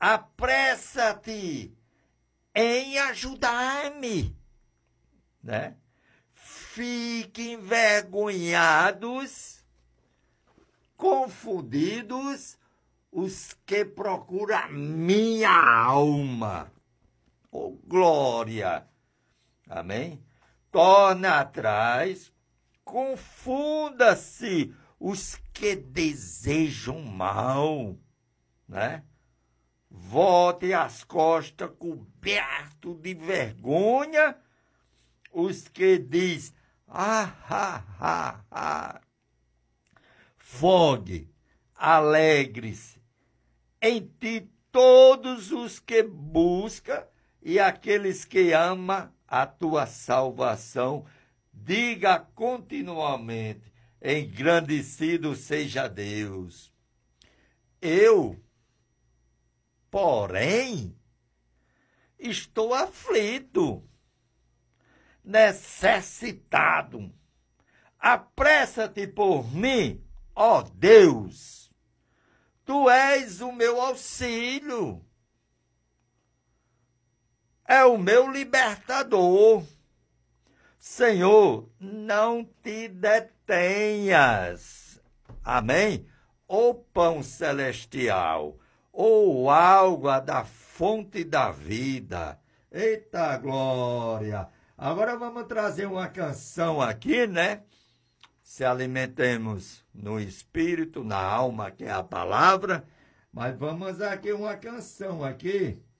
apressa-te em ajudar-me, né? Fiquem envergonhados, confundidos, os que procuram a minha alma. Oh, glória! Amém? Torna atrás, confunda-se os que desejam mal, né? Volte as costas coberto de vergonha, os que diz, Fogue, alegre-se em ti todos os que buscam e aqueles que amam a tua salvação. Diga continuamente, engrandecido seja Deus. Eu, porém, estou aflito, necessitado. Apressa-te por mim, ó Deus. Tu és o meu auxílio. É o meu libertador. Senhor, não te detenhas. Amém? Ó pão celestial, ou água da fonte da vida. Eita glória! Agora vamos trazer uma canção aqui, né? Se alimentemos no espírito, na alma, que é a palavra. Mas vamos aqui uma canção aqui.